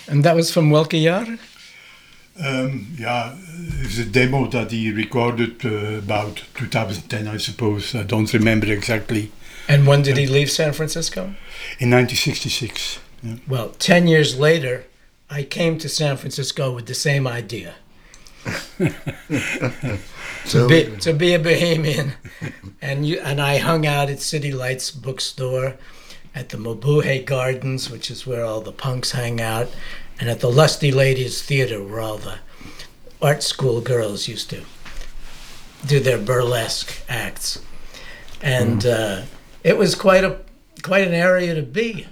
And that was from welke jaar? It's a demo that he recorded about 2010, I suppose. I don't remember exactly. And when did he leave San Francisco? In 1966. Yeah. Well, 10 years later, I came to San Francisco with the same idea. to be a bohemian. And I hung out at City Lights bookstore, at the Mabuhay Gardens, which is where all the punks hang out, and at the Lusty Ladies Theater, where all the art school girls used to do their burlesque acts. And it was quite an area to be.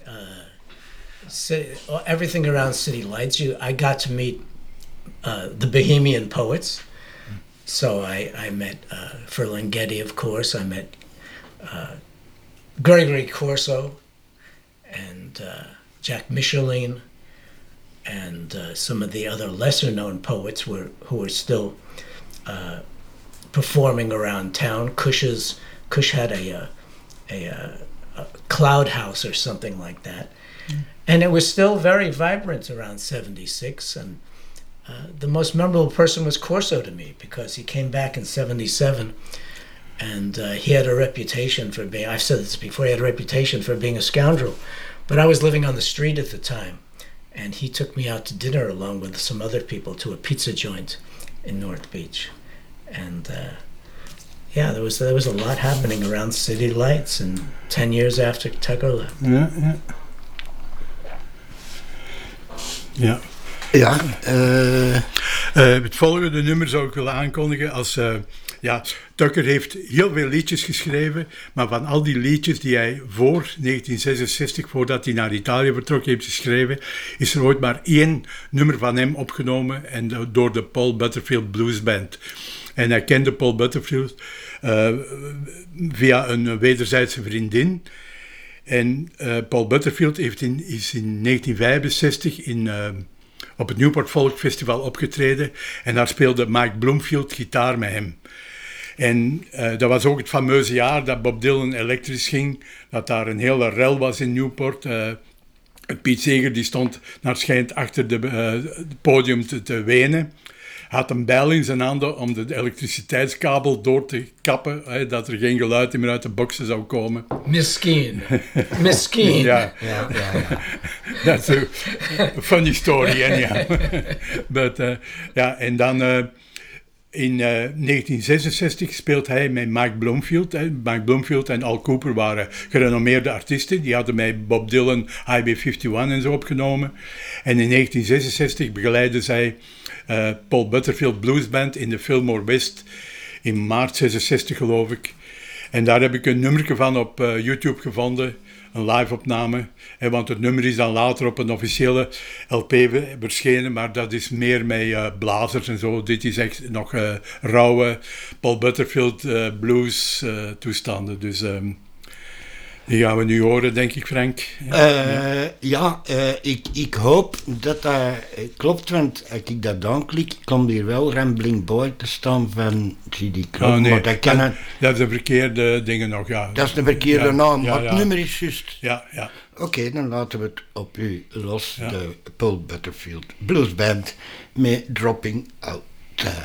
Everything around City Lights, I got to meet the Bohemian poets. So I met Ferlinghetti, of course. I met Gregory Corso and Jack Michelin and some of the other lesser-known poets who were still performing around town. Kush had a cloud house or something like that. And it was still very vibrant around 76. And the most memorable person was Corso to me, because he came back in 77 and he had a reputation for being, I've said this before, he had a reputation for being a scoundrel. But I was living on the street at the time, and he took me out to dinner along with some other people to a pizza joint in North Beach. And there was a lot happening around City Lights, and 10 years after Tucker left. Ja. Het volgende nummer zou ik willen aankondigen als... Tucker heeft heel veel liedjes geschreven, maar van al die liedjes die hij voor 1966, voordat hij naar Italië vertrok, heeft geschreven, is er ooit maar 1 nummer van hem opgenomen, en door de Paul Butterfield Blues Band. En hij kende Paul Butterfield via een wederzijdse vriendin. En Paul Butterfield is in 1965 op het Newport Folk Festival opgetreden. En daar speelde Mike Bloomfield gitaar met hem. En dat was ook het fameuze jaar dat Bob Dylan elektrisch ging. Dat daar een hele rel was in Newport. Piet Seeger die stond naar schijnt achter het podium te wenen. Had een bijl in zijn handen om de elektriciteitskabel door te kappen, dat er geen geluid meer uit de boxen zou komen. Misschien. Ja. That's a funny story, anyhow. But, en dan in 1966 speelt hij met Mike Bloomfield. Mike Bloomfield en Al Cooper waren gerenommeerde artiesten. Die hadden met Bob Dylan Highway 51 en zo opgenomen. En in 1966 begeleidden zij Paul Butterfield Blues Band in de Fillmore West in maart 66, geloof ik. En daar heb ik een nummertje van op YouTube gevonden, een live-opname. Want het nummer is dan later op een officiële LP verschenen, maar dat is meer met blazers en zo. Dit is echt nog rauwe Paul Butterfield blues toestanden. Dus die gaan we nu horen, denk ik, Frank. Ik hoop dat dat klopt, want als ik dat aanklik, komt hier wel Rambling Boy te staan van CD Krop. Oh, nee, maar dat is de verkeerde dingen nog, ja. Dat is de verkeerde naam, maar het nummer is juist. Ja. Oké, dan laten we het op u los, de Paul Butterfield Blues Band met Dropping Out.